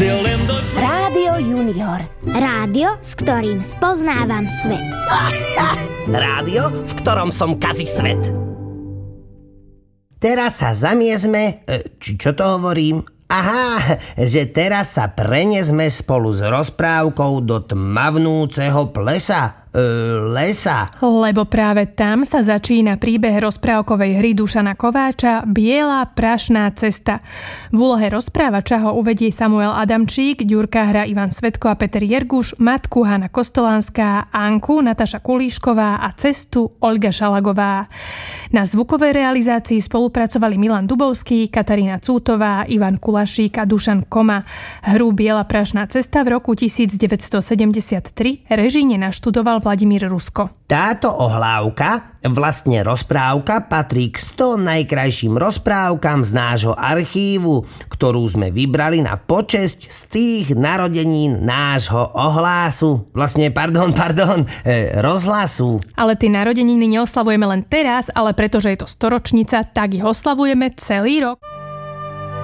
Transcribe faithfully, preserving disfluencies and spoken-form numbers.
still in the dream. Rádio Junior. Rádio, s ktorým spoznávam svet. Rádio, v ktorom som kazi svet. Teraz sa zamiesme... Či čo to hovorím? Aha, že teraz sa preniesme spolu s rozprávkou do tmavnúceho plesa. E, lesa. Lebo práve tam sa začína príbeh rozprávkovej hry Dušana Kováča Biela prašná cesta. V úlohe rozprávača ho uvedie Samuel Adamčík, Ďurka hra Ivan Svetko a Peter Jerguš, matku Hana Kostolánska, Anku Nataša Kulíšková a cestu Olga Šalagová. Na zvukovej realizácii spolupracovali Milan Dubovský, Katarína Cútová, Ivan Kulašík a Dušan Koma. Hru Biela prašná cesta v roku devätnásťsedemdesiattri režíne naštudoval Vladimír Rusko. Táto ohlávka, vlastne rozprávka, patrí k sto najkrajším rozprávkam z nášho archívu, ktorú sme vybrali na počesť z tých narodenín nášho ohlásu. Vlastne, pardon, pardon, e, rozhlasu. Ale tie narodeniny neoslavujeme len teraz, ale pretože je to storočnica, tak ich oslavujeme celý rok.